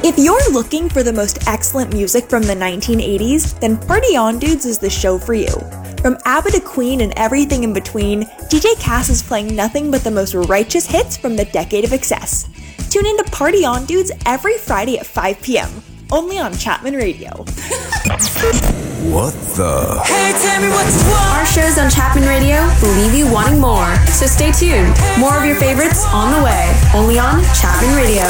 If you're looking for the most excellent music from the 1980s, then Party On Dudes is the show for you. From ABBA to Queen and everything in between, DJ Cass is playing nothing but the most righteous hits from the decade of excess. Tune in to Party On Dudes every Friday at 5 p.m., only on Chapman Radio. What the? Hey, tell me what you want. Our shows on Chapman Radio will leave you wanting more, so stay tuned. More of your favorites on the way, only on Chapman Radio.